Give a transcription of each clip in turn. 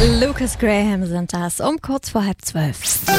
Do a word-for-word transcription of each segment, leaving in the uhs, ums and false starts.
Lucas Graham sind das um kurz vor halb zwölf.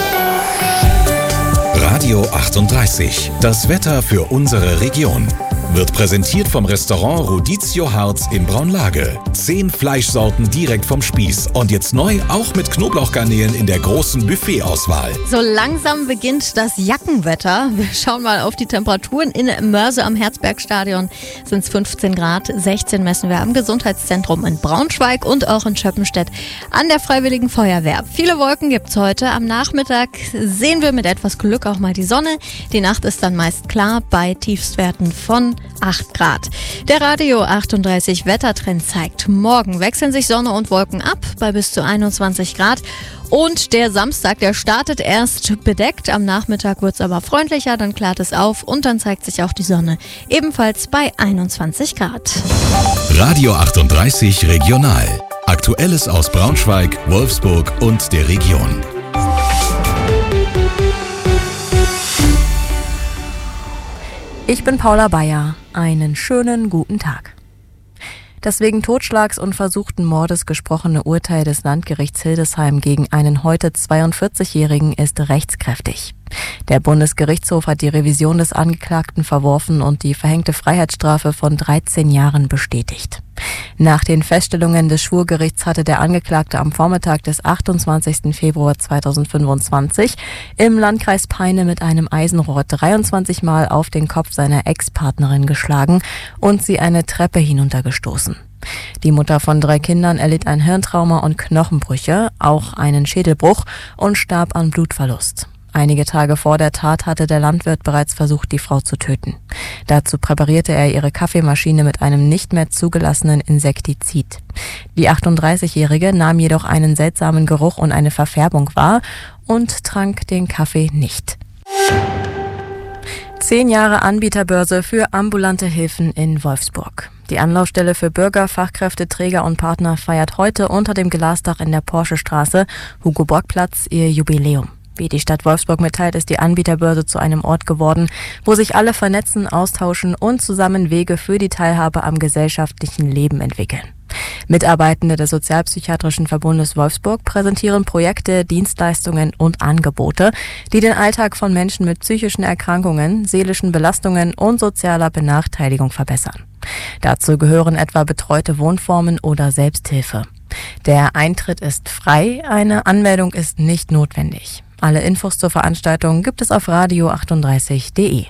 Radio achtunddreißig. Das Wetter für unsere Region. Wird präsentiert vom Restaurant Rodizio Harz in Braunlage. Zehn Fleischsorten direkt vom Spieß. Und jetzt neu auch mit Knoblauchgarnelen in der großen Buffetauswahl. So langsam beginnt das Jackenwetter. Wir schauen mal auf die Temperaturen. In Mörse am Herzbergstadion sind es fünfzehn Grad. sechzehn messen wir am Gesundheitszentrum in Braunschweig und auch in Schöppenstedt an der Freiwilligen Feuerwehr. Viele Wolken gibt es heute. Am Nachmittag sehen wir mit etwas Glück auch mal die Sonne. Die Nacht ist dann meist klar bei Tiefstwerten von acht Grad. Der Radio achtunddreißig Wettertrend zeigt, morgen wechseln sich Sonne und Wolken ab bei bis zu einundzwanzig Grad. Und der Samstag, der startet erst bedeckt. Am Nachmittag wird es aber freundlicher, dann klart es auf und dann zeigt sich auch die Sonne. Ebenfalls bei einundzwanzig Grad. Radio achtunddreißig Regional. Aktuelles aus Braunschweig, Wolfsburg und der Region. Ich bin Paula Bayer. Einen schönen guten Tag. Das wegen Totschlags und versuchten Mordes gesprochene Urteil des Landgerichts Hildesheim gegen einen heute zweiundvierzigjährigen ist rechtskräftig. Der Bundesgerichtshof hat die Revision des Angeklagten verworfen und die verhängte Freiheitsstrafe von dreizehn Jahren bestätigt. Nach den Feststellungen des Schwurgerichts hatte der Angeklagte am Vormittag des achtundzwanzigsten Februar zweitausendfünfundzwanzig im Landkreis Peine mit einem Eisenrohr dreiundzwanzig Mal auf den Kopf seiner Ex-Partnerin geschlagen und sie eine Treppe hinuntergestoßen. Die Mutter von drei Kindern erlitt ein Hirntrauma und Knochenbrüche, auch einen Schädelbruch und starb an Blutverlust. Einige Tage vor der Tat hatte der Landwirt bereits versucht, die Frau zu töten. Dazu präparierte er ihre Kaffeemaschine mit einem nicht mehr zugelassenen Insektizid. Die achtunddreißigjährige nahm jedoch einen seltsamen Geruch und eine Verfärbung wahr und trank den Kaffee nicht. Zehn Jahre Anbieterbörse für ambulante Hilfen in Wolfsburg. Die Anlaufstelle für Bürger, Fachkräfte, Träger und Partner feiert heute unter dem Glasdach in der Porsche-Straße, Hugo-Bock-Platz, ihr Jubiläum. Wie die Stadt Wolfsburg mitteilt, ist die Anbieterbörse zu einem Ort geworden, wo sich alle vernetzen, austauschen und zusammen Wege für die Teilhabe am gesellschaftlichen Leben entwickeln. Mitarbeitende des Sozialpsychiatrischen Verbundes Wolfsburg präsentieren Projekte, Dienstleistungen und Angebote, die den Alltag von Menschen mit psychischen Erkrankungen, seelischen Belastungen und sozialer Benachteiligung verbessern. Dazu gehören etwa betreute Wohnformen oder Selbsthilfe. Der Eintritt ist frei, eine Anmeldung ist nicht notwendig. Alle Infos zur Veranstaltung gibt es auf radio achtunddreißig punkt de.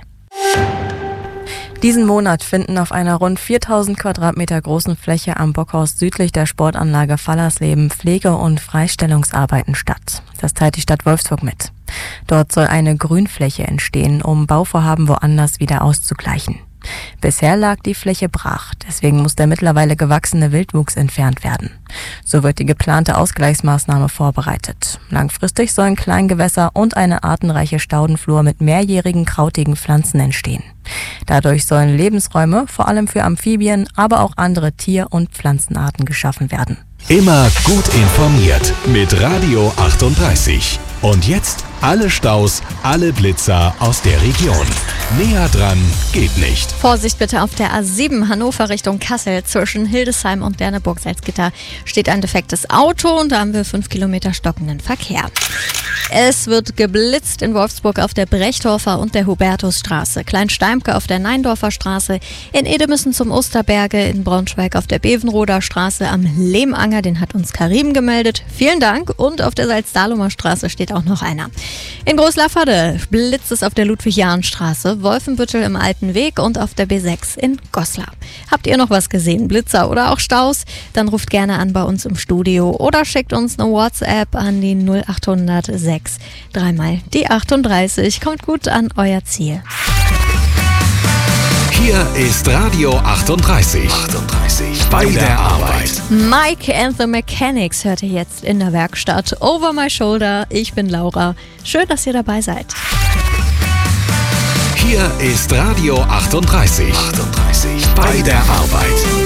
Diesen Monat finden auf einer rund viertausend Quadratmeter großen Fläche am Bockhaus südlich der Sportanlage Fallersleben Pflege- und Freistellungsarbeiten statt. Das teilt die Stadt Wolfsburg mit. Dort soll eine Grünfläche entstehen, um Bauvorhaben woanders wieder auszugleichen. Bisher lag die Fläche brach, deswegen muss der mittlerweile gewachsene Wildwuchs entfernt werden. So wird die geplante Ausgleichsmaßnahme vorbereitet. Langfristig sollen Kleingewässer und eine artenreiche Staudenflur mit mehrjährigen krautigen Pflanzen entstehen. Dadurch sollen Lebensräume vor allem für Amphibien, aber auch andere Tier- und Pflanzenarten geschaffen werden. Immer gut informiert mit Radio achtunddreißig. Und jetzt alle Staus, alle Blitzer aus der Region. Näher dran geht nicht. Vorsicht bitte auf der A sieben Hannover Richtung Kassel. Zwischen Hildesheim und Derneburg-Salzgitter steht ein defektes Auto und da haben wir fünf Kilometer stockenden Verkehr. Es wird geblitzt in Wolfsburg auf der Brechdorfer und der Hubertusstraße, Kleinsteimke auf der Neindorfer Straße, in Edemissen zum Osterberge, in Braunschweig auf der Bevenroder Straße, am Lehmanger, den hat uns Karim gemeldet. Vielen Dank. Und auf der Salzdahlumer Straße steht auch noch einer. In Großlafferde blitzt es auf der Ludwig-Jahn-Straße, Wolfenbüttel im Alten Weg und auf der B sechs in Goslar. Habt ihr noch was gesehen, Blitzer oder auch Staus? Dann ruft gerne an bei uns im Studio oder schickt uns eine WhatsApp an die null achthundert sechs, dreimal die achtunddreißig. Kommt gut an euer Ziel. Hier ist Radio achtunddreißig. achtunddreißig bei der Arbeit. Mike and the Mechanics hört ihr jetzt in der Werkstatt. Over my shoulder. Ich bin Laura. Schön, dass ihr dabei seid. Hier ist Radio achtunddreißig. achtunddreißig bei der Arbeit.